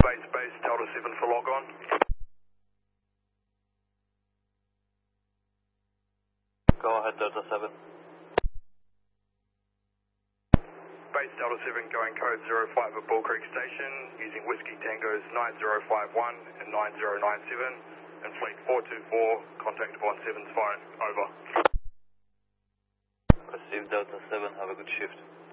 Base, Delta 7 for log on. Go ahead, Delta 7. Base Delta 7 going code 05 at Bull Creek Station using Whiskey Tangos 9051 and 9097 and Fleet 424, contact upon 7's phone, over. Received Delta 7, have a good shift.